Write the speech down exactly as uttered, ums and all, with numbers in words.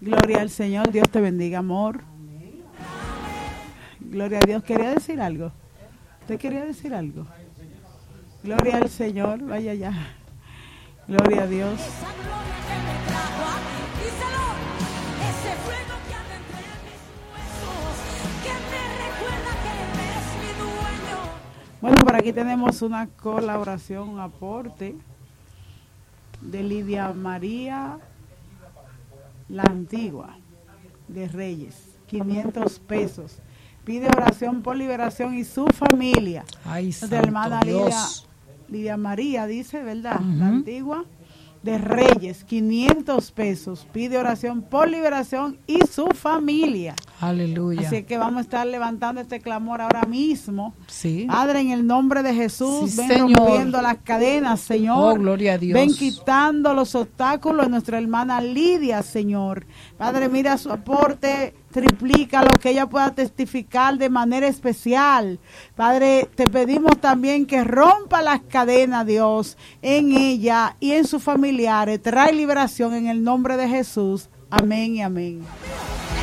Gloria al Señor, Dios te bendiga, amor. Gloria a Dios. ¿Quería decir algo? ¿Usted quería decir algo? Gloria al Señor, vaya ya. Gloria a Dios. Bueno, por aquí tenemos una colaboración, un aporte de Lidia María La Antigua de Reyes, quinientos pesos. Pide oración por liberación y su familia. Ay, nuestra hermana Lidia, Lidia María dice, ¿verdad? Uh-huh. La Antigua de Reyes, quinientos pesos. Pide oración por liberación y su familia. Aleluya. Así que vamos a estar levantando este clamor ahora mismo. Sí. Padre, en el nombre de Jesús, Sí, ven Señor. rompiendo las cadenas, Señor. Oh, gloria a Dios. Ven quitando los obstáculos de nuestra hermana Lidia, Señor. Padre, mira su aporte, triplica lo que ella pueda testificar de manera especial. Padre, te pedimos también que rompa las cadenas, Dios, en ella y en sus familiares. Trae liberación en el nombre de Jesús. Amén y amén.